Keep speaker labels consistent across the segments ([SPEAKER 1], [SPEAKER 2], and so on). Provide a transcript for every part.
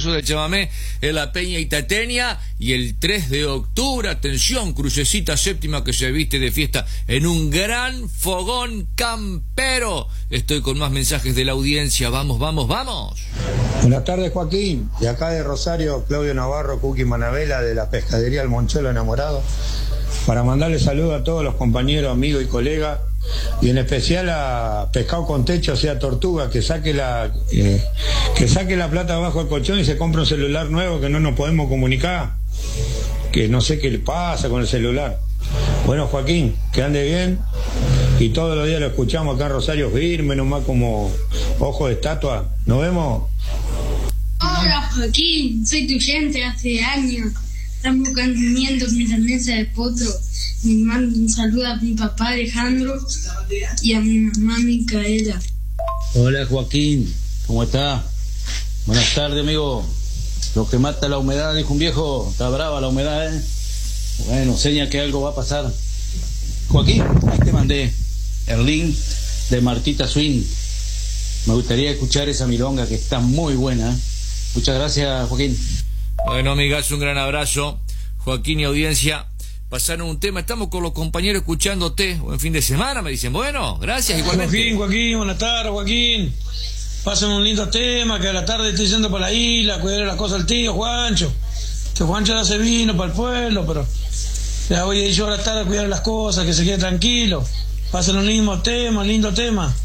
[SPEAKER 1] concurso de chamamé en la Peña Itateña, y el 3 de octubre, atención, Crucecita Séptima que se viste de fiesta en un gran fogón campero. Estoy con más mensajes de la audiencia. Vamos, vamos, vamos.
[SPEAKER 2] Buenas tardes, Joaquín. De acá de Rosario, Claudio Navarro, Cookie Manabela, de la pescadería El Moncholo Enamorado, para mandarle saludos a todos los compañeros, amigos y colegas, y en especial a Pescado con Techo, o sea, Tortuga, que saque la plata abajo del colchón y se compra un celular nuevo, que no nos podemos comunicar, que no sé qué le pasa con el celular. Bueno, Joaquín, que ande bien, y todos los días lo escuchamos acá en Rosario firme, nomás como ojo de estatua. Nos vemos.
[SPEAKER 3] Hola, Joaquín, soy tu oyente hace años. Estamos comiendo milanesa de potro. Me mando un saludo a mi papá Alejandro y a mi mamá Micaela.
[SPEAKER 4] Hola, Joaquín, ¿cómo está? Buenas tardes, amigo. Lo que mata la humedad, dijo un viejo. Está brava la humedad, ¿eh? Bueno, seña que algo va a pasar. Joaquín, ahí te mandé el link de Martita Swing. Me gustaría escuchar esa milonga que está muy buena, ¿eh? Muchas gracias, Joaquín.
[SPEAKER 1] Bueno, amigas, un gran abrazo. Joaquín y audiencia, pasaron un tema. Estamos con los compañeros escuchándote. Buen fin de semana, me dicen. Bueno, gracias, igualmente.
[SPEAKER 5] Joaquín, buenas tardes, Joaquín. Pasen un lindo tema, que a la tarde estoy yendo para la isla, cuidar las cosas al tío Juancho. Que Juancho ya se vino para el pueblo, pero ya voy a ir yo a la tarde a cuidar las cosas, que se quede tranquilo. Pasen un lindo tema.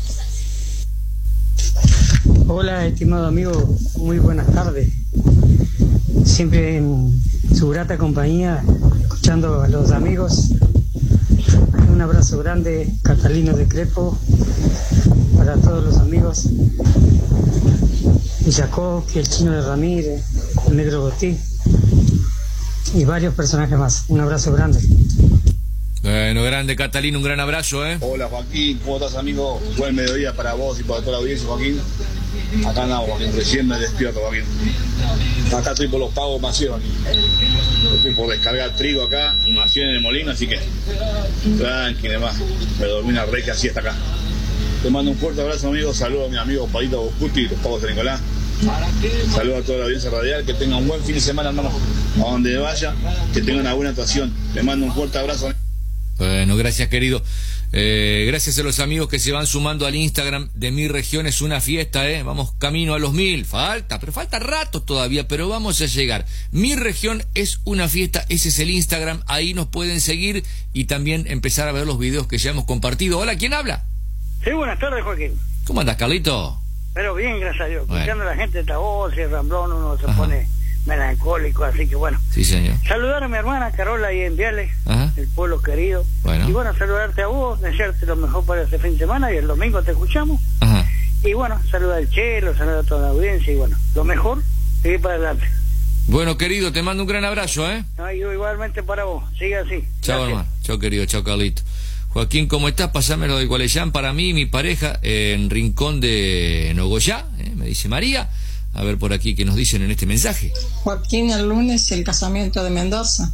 [SPEAKER 6] Hola, estimado amigo, muy buenas tardes. Siempre en su grata compañía, escuchando a los amigos. Un abrazo grande, Catalino de Crepo, para todos los amigos. Y Jacob, el Chino de Ramírez, el Negro Botí y varios personajes más. Un abrazo grande.
[SPEAKER 1] Bueno, grande Catalino, un gran abrazo, ¿eh?
[SPEAKER 7] Hola, Joaquín, ¿cómo estás, amigo? Buen mediodía para vos y para toda la audiencia, Joaquín. Acá andamos, Joaquín, recién me despierto, Joaquín. Acá estoy por los pagos masivos, Joaquín. Estoy por descargar trigo acá, masío en el molino, así que tranqui, demás. Me dormí una reca así hasta acá. Te mando un fuerte abrazo, amigo. Saludos a mi amigo Palito Boscuti, los pagos de Nicolás. Saludos a toda la audiencia radial, que tengan un buen fin de semana, hermano. A donde vaya, que tengan una buena actuación. Te mando un fuerte abrazo.
[SPEAKER 1] Bueno, gracias, querido. Gracias a los amigos que se van sumando al Instagram de Mi Región es una fiesta, vamos camino a los 1000, falta rato todavía, pero vamos a llegar. Mi Región es una fiesta, ese es el Instagram, ahí nos pueden seguir y también empezar a ver los videos que ya hemos compartido. Hola, ¿quién habla?
[SPEAKER 8] Sí, buenas tardes, Joaquín.
[SPEAKER 1] ¿Cómo andas, Carlito?
[SPEAKER 8] Pero bien, gracias a Dios.
[SPEAKER 1] Bueno.
[SPEAKER 8] Escuchando a la gente de esta voz y el ramblón, uno se pone melancólico, así que bueno.
[SPEAKER 1] Sí, señor.
[SPEAKER 8] Saludar a mi hermana Carola y enviarle el pueblo querido.
[SPEAKER 1] Bueno.
[SPEAKER 8] Y bueno, saludarte a vos, desearte lo mejor para este fin de semana y el domingo te escuchamos.
[SPEAKER 1] Ajá.
[SPEAKER 8] Y bueno, saludar al Chelo, saludar a toda la audiencia y bueno, lo mejor, seguir para adelante.
[SPEAKER 1] Bueno, querido, te mando un gran abrazo,
[SPEAKER 8] No, yo igualmente para vos, sigue así.
[SPEAKER 1] Chao, hermano. Chao, querido, chao, Carlito. Joaquín, ¿cómo estás? Pasámelo de Gualeyán para mí y mi pareja en Rincón de Nogoyá, me dice María. A ver por aquí qué nos dicen en este mensaje.
[SPEAKER 9] Joaquín, el lunes el casamiento de Mendoza.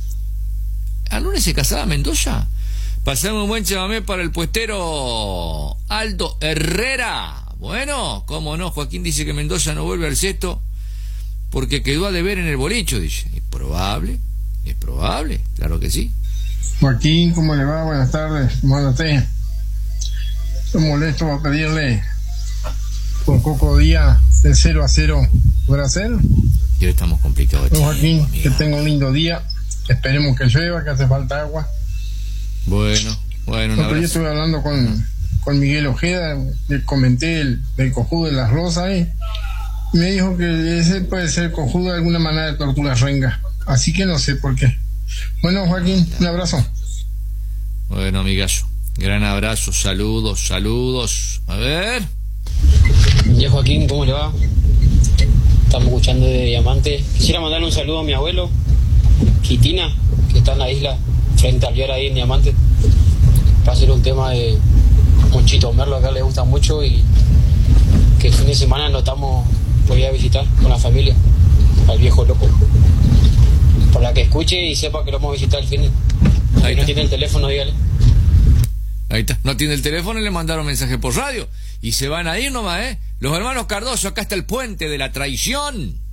[SPEAKER 1] ¿Al lunes se casaba Mendoza? Pasamos un buen chamamé para el puestero Aldo Herrera. Bueno, cómo no, Joaquín dice que Mendoza no vuelve al sexto porque quedó a deber en el bolicho, dice. Es probable, claro que sí.
[SPEAKER 10] Joaquín, ¿cómo le va? Buenas tardes, buenas tardes. Estoy molesto para pedirle por Coco Díaz de 0-0 ¿podrá ser?
[SPEAKER 1] Y hoy estamos complicados.
[SPEAKER 10] Joaquín, que tenga un lindo día. Esperemos que llueva, que hace falta agua.
[SPEAKER 1] Bueno,
[SPEAKER 10] yo estuve hablando con Miguel Ojeda, le comenté el cojudo de las rosas y me dijo que ese puede ser cojudo de alguna manera de tortuga renga. Así que no sé por qué. Bueno, Joaquín, un abrazo.
[SPEAKER 1] Bueno, amigazo, gran abrazo, saludos. A ver.
[SPEAKER 11] Ya, Joaquín, ¿cómo le va? Estamos escuchando de Diamante. Quisiera mandarle un saludo a mi abuelo, Quitina, que está en la isla, frente al Viera ahí en Diamante. Va a ser un tema de Monchito Merlo, que a él le gusta mucho y que el fin de semana lo estamos por ir a visitar con la familia, al viejo loco. Por la que escuche y sepa que lo vamos a visitar el fin de... Ahí no tiene el teléfono, dígale.
[SPEAKER 1] Ahí está, no tiene el teléfono y le mandaron mensaje por radio. Y se van a ir nomás, Los hermanos Cardoso, acá está el puente de la traición.